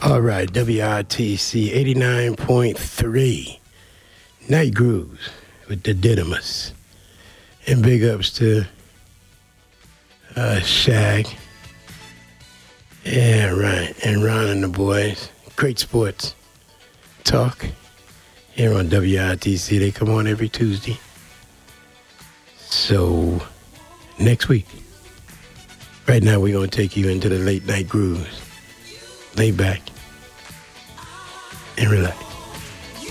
All right, WRTC 89.3. Night Grooves with the Didymus. And big ups to Shag. Yeah, right. And Ron and the boys. Great sports talk here on WRTC. They come on every Tuesday. So, next week. Right now, we're going to take you into the late night grooves. Lay back and relax.